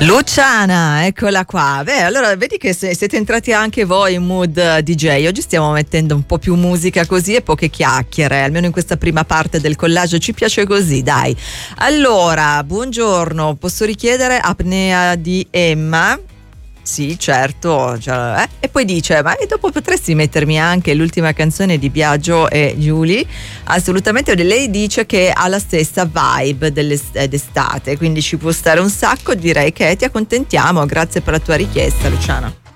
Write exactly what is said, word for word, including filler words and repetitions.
Luciana, eccola qua. Beh, allora vedi che se siete entrati anche voi in mood D J. Oggi stiamo mettendo un po' più musica così e poche chiacchiere, almeno in questa prima parte del collage ci piace così, dai. Allora, buongiorno, posso richiedere apnea di Emma? Sì, certo, cioè, eh? E poi dice, ma e dopo potresti mettermi anche l'ultima canzone di Biagio e Giulia? Assolutamente, lei dice che ha la stessa vibe d'estate, quindi ci può stare un sacco, direi che ti accontentiamo, grazie per la tua richiesta, Luciana.